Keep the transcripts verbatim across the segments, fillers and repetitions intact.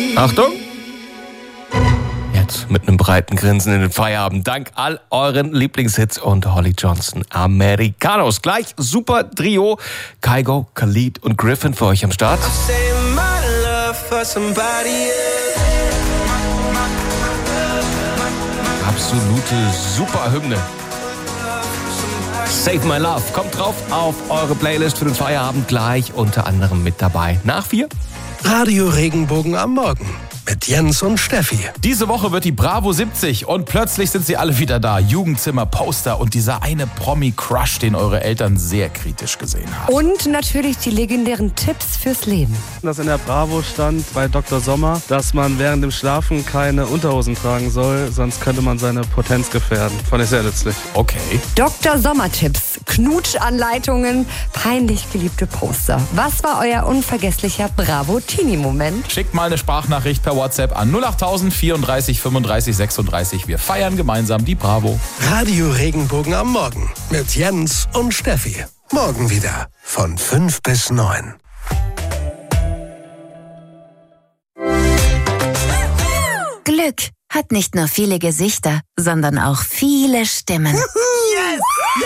Achtung! Jetzt mit einem breiten Grinsen in den Feierabend. Dank all euren Lieblingshits und Holly Johnson Americanos. Gleich super Trio. Kygo, Khalid und Griffin für euch am Start. Absolute Superhymne. Save My Love kommt drauf auf eure Playlist für den Feierabend, gleich unter anderem mit dabei. Nach vier. Radio Regenbogen am Morgen mit Jens und Steffi. Diese Woche wird die Bravo siebzig und plötzlich sind sie alle wieder da. Jugendzimmer, Poster und dieser eine Promi-Crush, den eure Eltern sehr kritisch gesehen haben. Und natürlich die legendären Tipps fürs Leben. Dass in der Bravo stand bei Doktor Sommer, dass man während dem Schlafen keine Unterhosen tragen soll, sonst könnte man seine Potenz gefährden. Fand ich sehr nützlich. Okay. Doktor Sommer-Tipps, Knutschanleitungen, peinlich geliebte Poster. Was war euer unvergesslicher Bravo-Teenie-Moment? Schickt mal eine Sprachnachricht per WhatsApp an null achttausend vierunddreißig fünfunddreißig sechsunddreißig. Wir feiern gemeinsam die Bravo. Radio Regenbogen am Morgen mit Jens und Steffi. Morgen wieder von fünf bis neun. Glück hat nicht nur viele Gesichter, sondern auch viele Stimmen. Yes!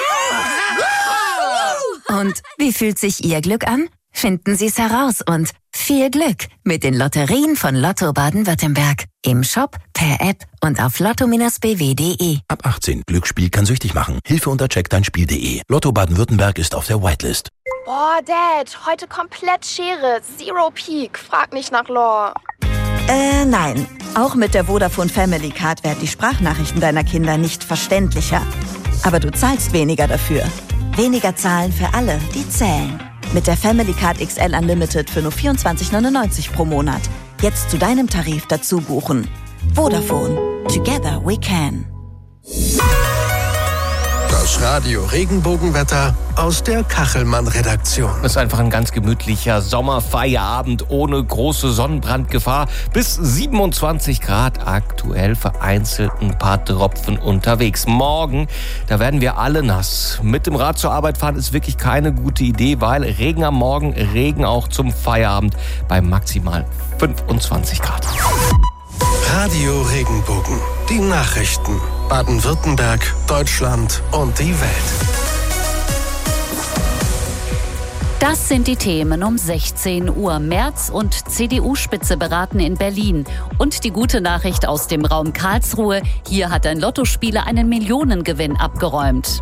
Und wie fühlt sich Ihr Glück an? Finden Sie es heraus und viel Glück mit den Lotterien von Lotto Baden-Württemberg. Im Shop, per App und auf lotto Bindestrich b w punkt d e. Ab achtzehn. Glücksspiel kann süchtig machen. Hilfe unter check dein spiel punkt d e. Lotto Baden-Württemberg ist auf der Whitelist. Boah, Dad, heute komplett Schere. Zero Peak. Frag nicht nach Lore. Äh, nein. Auch mit der Vodafone Family Card werden die Sprachnachrichten deiner Kinder nicht verständlicher. Aber du zahlst weniger dafür. Weniger zahlen für alle, die zählen. Mit der Family Card X L Unlimited für nur vierundzwanzig neunundneunzig pro Monat. Jetzt zu deinem Tarif dazu buchen. Vodafone. Together we can. Das Radio Regenbogenwetter aus der Kachelmann-Redaktion. Es ist einfach ein ganz gemütlicher Sommerfeierabend ohne große Sonnenbrandgefahr. Bis siebenundzwanzig Grad aktuell, vereinzelt ein paar Tropfen unterwegs. Morgen, da werden wir alle nass. Mit dem Rad zur Arbeit fahren ist wirklich keine gute Idee, weil Regen am Morgen, Regen auch zum Feierabend bei maximal fünfundzwanzig Grad. Radio Regenbogen. Die Nachrichten. Baden-Württemberg, Deutschland und die Welt. Das sind die Themen um sechzehn Uhr. Merz und C D U-Spitze beraten in Berlin. Und die gute Nachricht aus dem Raum Karlsruhe. Hier hat ein Lottospieler einen Millionengewinn abgeräumt.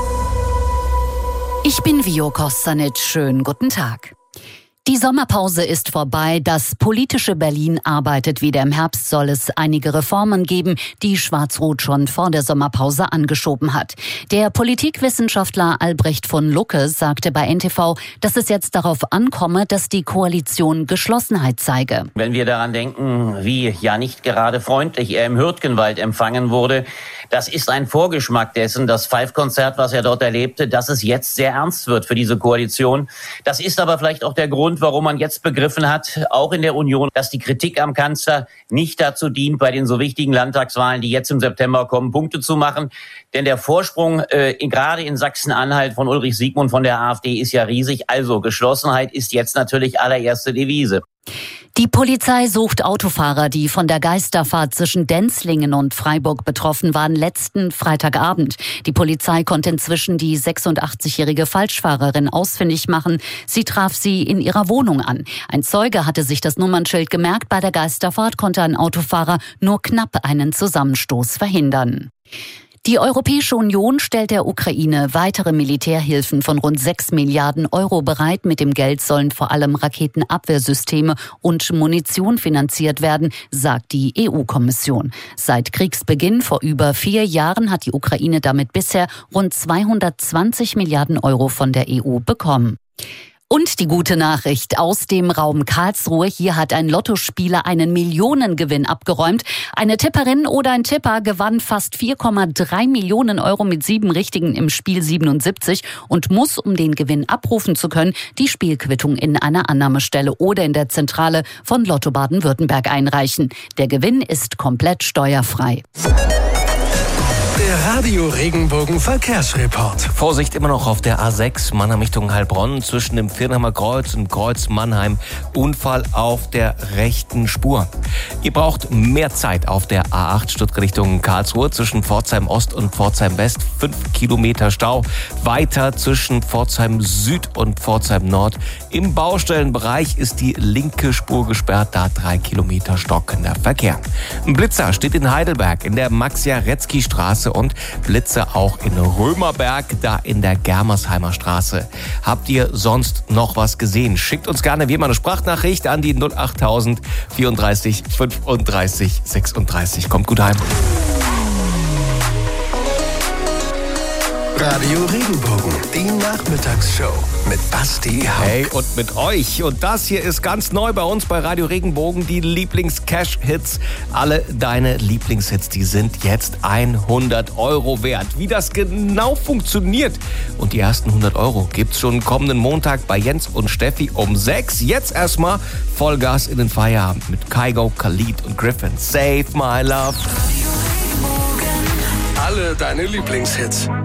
Ich bin Vio Kostanic. Schönen guten Tag. Die Sommerpause ist vorbei. Das politische Berlin arbeitet wieder. Im Herbst soll es einige Reformen geben, die Schwarz-Rot schon vor der Sommerpause angeschoben hat. Der Politikwissenschaftler Albrecht von Lucke sagte bei N T V, dass es jetzt darauf ankomme, dass die Koalition Geschlossenheit zeige. Wenn wir daran denken, wie ja nicht gerade freundlich er im Hürtgenwald empfangen wurde, das ist ein Vorgeschmack dessen, das Five-Konzert, was er dort erlebte, dass es jetzt sehr ernst wird für diese Koalition. Das ist aber vielleicht auch der Grund, warum man jetzt begriffen hat, auch in der Union, dass die Kritik am Kanzler nicht dazu dient, bei den so wichtigen Landtagswahlen, die jetzt im September kommen, Punkte zu machen. Denn der Vorsprung äh, gerade in Sachsen-Anhalt von Ulrich Siegmund von der AfD ist ja riesig. Also Geschlossenheit ist jetzt natürlich allererste Devise. Die Polizei sucht Autofahrer, die von der Geisterfahrt zwischen Denzlingen und Freiburg betroffen waren, letzten Freitagabend. Die Polizei konnte inzwischen die sechsundachtzigjährige Falschfahrerin ausfindig machen. Sie traf sie in ihrer Wohnung an. Ein Zeuge hatte sich das Nummernschild gemerkt. Bei der Geisterfahrt konnte ein Autofahrer nur knapp einen Zusammenstoß verhindern. Die Europäische Union stellt der Ukraine weitere Militärhilfen von rund sechs Milliarden Euro bereit. Mit dem Geld sollen vor allem Raketenabwehrsysteme und Munition finanziert werden, sagt die E U-Kommission. Seit Kriegsbeginn vor über vier Jahren hat die Ukraine damit bisher rund zweihundertzwanzig Milliarden Euro von der E U bekommen. Und die gute Nachricht aus dem Raum Karlsruhe. Hier hat ein Lottospieler einen Millionengewinn abgeräumt. Eine Tipperin oder ein Tipper gewann fast vier Komma drei Millionen Euro mit sieben Richtigen im Spiel siebenundsiebzig und muss, um den Gewinn abrufen zu können, die Spielquittung in einer Annahmestelle oder in der Zentrale von Lotto Baden-Württemberg einreichen. Der Gewinn ist komplett steuerfrei. Der Der Radio Regenbogen Verkehrsreport. Vorsicht immer noch auf der A sechs Mannheim Richtung Heilbronn zwischen dem Viernheimer Kreuz und Kreuz Mannheim. Unfall auf der rechten Spur. Ihr braucht mehr Zeit auf der A acht Stuttgart Richtung Karlsruhe zwischen Pforzheim Ost und Pforzheim West. Fünf Kilometer Stau. Weiter zwischen Pforzheim Süd und Pforzheim Nord. Im Baustellenbereich ist die linke Spur gesperrt. Da drei Kilometer stockender Verkehr. Ein Blitzer steht in Heidelberg in der Max-Jaretzky-Straße und Blitzer auch in Römerberg, da in der Germersheimer Straße. Habt ihr sonst noch was gesehen? Schickt uns gerne wie immer eine Sprachnachricht an die null achttausend vierunddreißig fünfunddreißig sechsunddreißig. Kommt gut heim. Radio Regenbogen, die Nachmittagsshow mit Basti Hauck. Hey, und mit euch. Und das hier ist ganz neu bei uns bei Radio Regenbogen, die Lieblings-Cash-Hits. Alle deine Lieblingshits, die sind jetzt hundert Euro wert. Wie das genau funktioniert und die ersten hundert Euro gibt's schon kommenden Montag bei Jens und Steffi um sechs. Jetzt erstmal Vollgas in den Feierabend mit Kygo, Khalid und Griffin. Save My Love. Alle deine Lieblingshits.